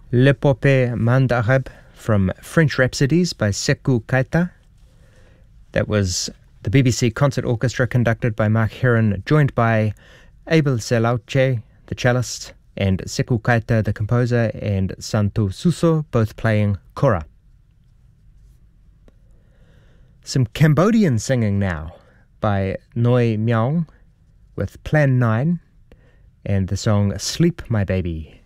L'Épopée Mandareb from French Rhapsodies by Sekou Keita. That was the BBC Concert Orchestra conducted by Mark Heron, joined by Abel Selauche, the cellist, and Sekou Keita, the composer, and Santu Suso, both playing kora. Some Cambodian singing now by Noi Myong with Plan 9 and the song Sleep My Baby.